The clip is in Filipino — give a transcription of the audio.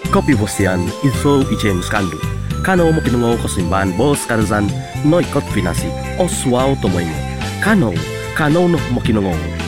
Kopi Bosian, Iso Ijem Skandu. Kano mo pinungaw kasimbahan Bos Karazan, no ikot pinasi, o suwaw tumoy mo. Kano no mo kinungaw.